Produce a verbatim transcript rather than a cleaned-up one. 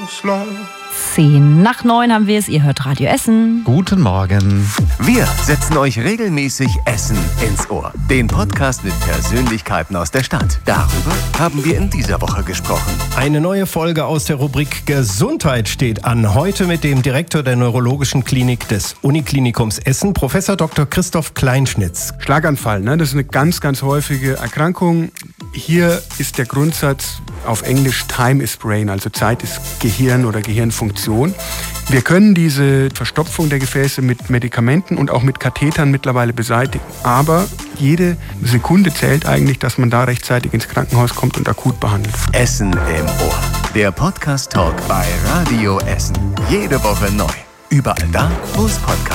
Zehn nach neun haben wir es. Ihr hört Radio Essen. Guten Morgen. Wir setzen euch regelmäßig Essen ins Ohr. Den Podcast mit Persönlichkeiten aus der Stadt. Darüber haben wir in dieser Woche gesprochen. Eine neue Folge aus der Rubrik Gesundheit steht an. Heute mit dem Direktor der Neurologischen Klinik des Uniklinikums Essen, Professor Doktor Christoph Kleinschnitz. Schlaganfall, ne? Das ist eine ganz, ganz häufige Erkrankung. Hier ist der Grundsatz auf Englisch Time is Brain, also Zeit ist Gehirn oder Gehirnfunktion. Wir können diese Verstopfung der Gefäße mit Medikamenten und auch mit Kathetern mittlerweile beseitigen. Aber jede Sekunde zählt eigentlich, dass man da rechtzeitig ins Krankenhaus kommt und akut behandelt. Essen im Ohr. Der Podcast-Talk bei Radio Essen. Jede Woche neu. Überall da, wo es Podcasts